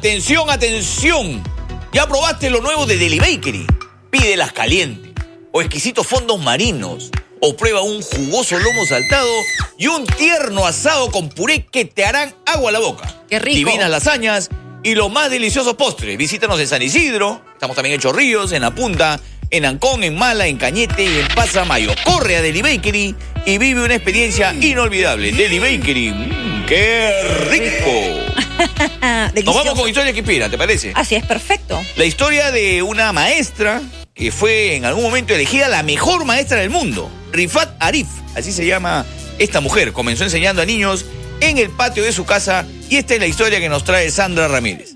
Atención, atención. ¿Ya probaste lo nuevo de Deli Bakery? Pídelas calientes o exquisitos fondos marinos. O prueba un jugoso lomo saltado y un tierno asado con puré que te harán agua a la boca. ¡Qué rico! Divinas lasañas y los más deliciosos postres. Visítanos en San Isidro, estamos también en Chorrillos, en La Punta, en Ancón, en Mala, en Cañete y en Pasamayo. Corre a Deli Bakery y vive una experiencia inolvidable. Deli Bakery, ¡qué rico! Nos vamos con historias que inspiran, ¿te parece? Así es, perfecto. La historia de una maestra que fue en algún momento elegida la mejor maestra del mundo. Rifat Arif, así se llama esta mujer. Comenzó enseñando a niños en el patio de su casa y esta es la historia que nos trae Sandra Ramírez.